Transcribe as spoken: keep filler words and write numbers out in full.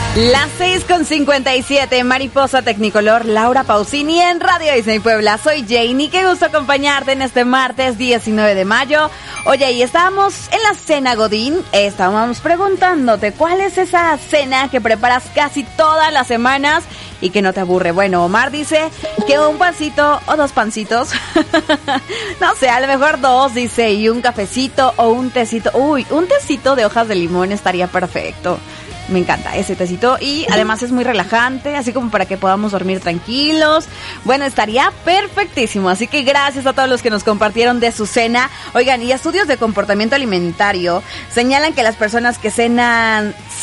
Las seis con cincuenta y siete, Mariposa Tecnicolor, Laura Pausini en Radio Disney Puebla. Soy Janie, qué gusto acompañarte en este martes diecinueve de mayo. Oye, y estábamos en la cena Godín, estábamos preguntándote cuál es esa cena que preparas casi todas las semanas y que no te aburre. Bueno, Omar dice que un pancito o dos pancitos, no sé, a lo mejor dos, dice, y un cafecito o un tecito. Uy, un tecito de hojas de limón estaría perfecto. Me encanta ese tecito y además es muy relajante, así como para que podamos dormir tranquilos. Bueno, estaría perfectísimo, así que gracias a todos los que nos compartieron de su cena. Oigan, y estudios de comportamiento alimentario señalan que las personas que cenan